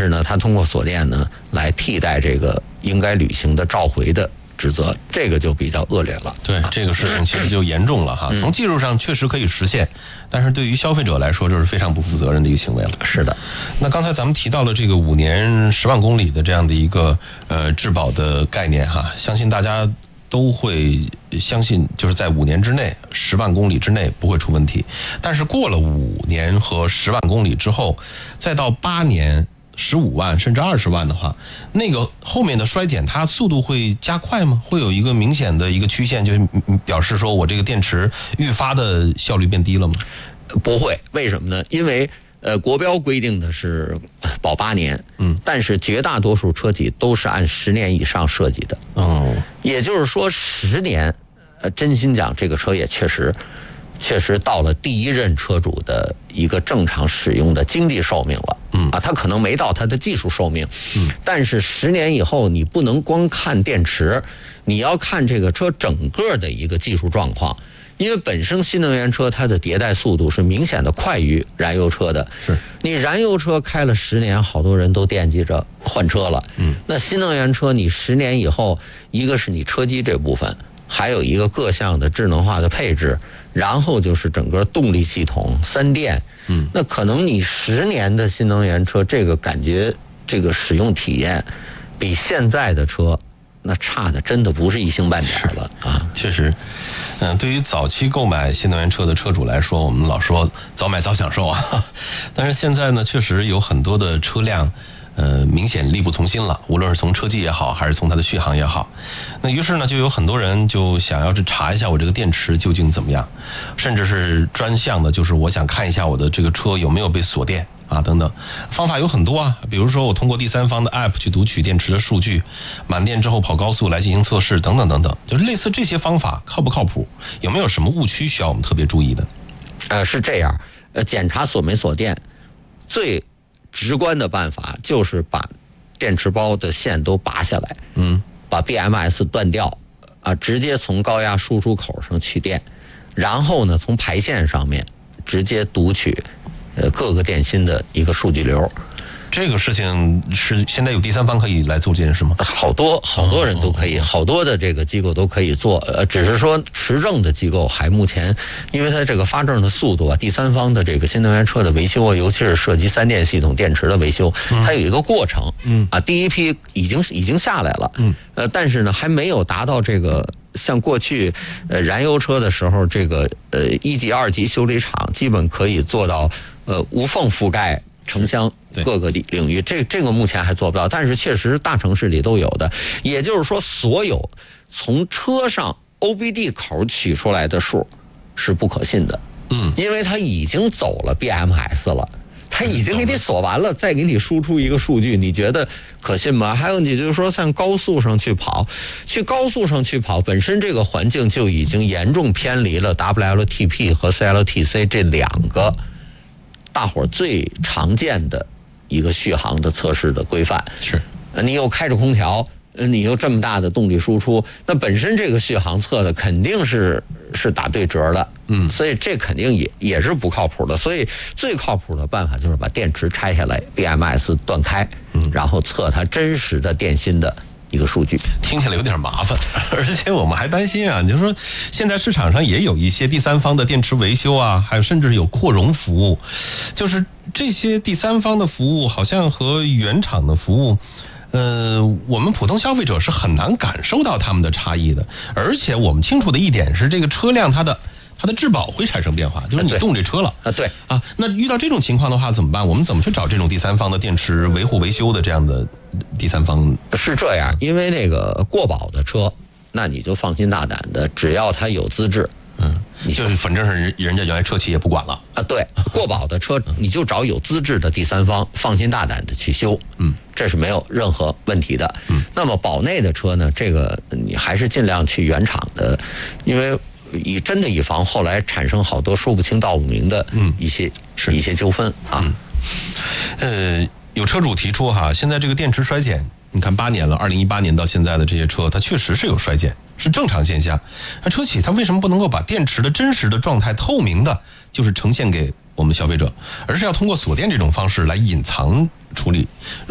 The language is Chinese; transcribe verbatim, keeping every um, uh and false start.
是呢，它通过锁电呢来替代这个应该履行的召回的职责，这个就比较恶劣了。 对，这个事情其实就严重了哈。从技术上确实可以实现，但是对于消费者来说，这是非常不负责任的一个行为了。 是的。 那刚才咱们提到了这个五年十万公里的这样的一个呃质保的概念哈，相信大家都会相信，就是在五年之内，十万公里之内不会出问题。但是过了五年和十万公里之后，再到八年。十五万甚至二十万的话，那个后面的衰减它速度会加快吗？会有一个明显的一个曲线，就表示说我这个电池愈发的效率变低了吗？ 不会，为什么呢？因为呃，国标规定的是保八年，嗯，但是绝大多数车企都是按十年以上设计的， 哦， 也就是说十年，呃，真心讲，这个车也确实。确实到了第一任车主的一个正常使用的经济寿命了，嗯啊，他可能没到他的技术寿命，嗯，但是十年以后你不能光看电池，你要看这个车整个的一个技术状况，因为本身新能源车它的迭代速度是明显的快于燃油车的， 是你燃油车开了十年，好多人都惦记着换车了，嗯，那新能源车你十年以后，一个是你车机这部分，还有一个各项的智能化的配置。然后就是整个动力系统、三电，嗯，那可能你十年的新能源车，这个感觉，这个使用体验，比现在的车那差的真的不是一星半点了啊！ 确实，嗯，对于早期购买新能源车的车主来说，我们老说早买早享受啊，但是现在呢，确实有很多的车辆。呃，明显力不从心了，无论是从车机也好，还是从它的续航也好。那于是呢，就有很多人就想要去查一下我这个电池究竟怎么样，甚至是专项的，就是我想看一下我的这个车有没有被锁电啊等等。方法有很多啊，比如说我通过第三方的 app 去读取电池的数据，满电之后跑高速来进行测试等等等等，就是类似这些方法靠不靠谱？有没有什么误区需要我们特别注意的？ 呃，是这样，呃，检查锁没锁电，最直观的办法就是把电池包的线都拔下来，嗯，把 B M S 断掉，啊，直接从高压输出口上取电，然后呢，从排线上面直接读取，呃，各个电芯的一个数据流。 这个事情是现在有第三方可以来做这件事吗？ 好多好多人都可以，好多的这个机构都可以做，呃，只是说持证的机构还目前，因为它这个发证的速度啊，第三方的这个新能源车的维修啊，尤其是涉及三电系统电池的维修，它有一个过程，嗯啊，第一批已经已经下来了，嗯，呃，但是呢，还没有达到这个像过去呃燃油车的时候，这个呃一级、二级修理厂基本可以做到呃无缝覆盖城乡各个领域，这这个目前还做不到，但是确实大城市里都有的。也就是说，所有从车上 O B D 口取出来的数是不可信的，嗯，因为它已经走了 B M S 了，它已经给你锁完了，再给你输出一个数据，你觉得可信吗？还有，你就是说，像高速上去跑，去高速上去跑，本身这个环境就已经严重偏离了 W L T P 和 C L T C 这两个大伙最常见的一个续航的测试的规范。 是， 你又开着空调，你又这么大的动力输出，那本身这个续航测的肯定是是打对折的，嗯，所以这肯定也也是不靠谱的。所以最靠谱的办法就是把电池拆下来 ，B M S 断开，嗯，然后测它真实的电芯的一个数据。 听起来有点麻烦，而且我们还担心啊，就是说现在市场上也有一些第三方的电池维修啊，还有甚至有扩容服务，就是这些第三方的服务好像和原厂的服务呃，我们普通消费者是很难感受到他们的差异的。而且我们清楚的一点是，这个车辆它的它的质保会产生变化，就是你动这车了啊，对啊，那遇到这种情况的话怎么办？我们怎么去找这种第三方的电池维护维修的这样的第三方？ 是这样，因为那个过保的车，那你就放心大胆的，只要它有资质， 嗯，就是反正是人家原来车企也不管了啊。对，过保的车你就找有资质的第三方，放心大胆的去修，嗯，这是没有任何问题的。嗯，那么保内的车呢，这个你还是尽量去原厂的，因为以真的以防后来产生好多说不清道不明的一些、嗯、一些纠纷啊。 嗯、呃，有车主提出哈，现在这个电池衰减，你看八年了，二零一八年到现在的这些车，它确实是有衰减，是正常现象。那车企它为什么不能够把电池的真实的状态透明的，就是呈现给我们消费者，而是要通过锁电这种方式来隐藏处理？